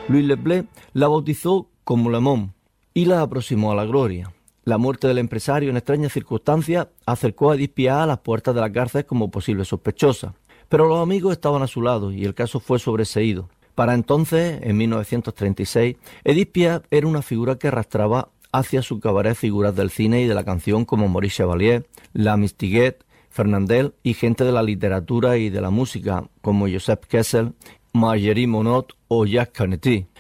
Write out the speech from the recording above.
Louis Le Blé la bautizó como Le Monde y la aproximó a la gloria. La muerte del empresario en extrañas circunstancias acercó a Edith Piaf a las puertas de la cárcel como posible sospechosa, pero los amigos estaban a su lado y el caso fue sobreseído. Para entonces, en 1936, Edith Piaf era una figura que arrastraba hacia su cabaret figuras del cine y de la canción como Maurice Chevalier, La Mistiguet, Fernandel y gente de la literatura y de la música como Joseph Kessel, Marguerite Monod o Jacques Canetti.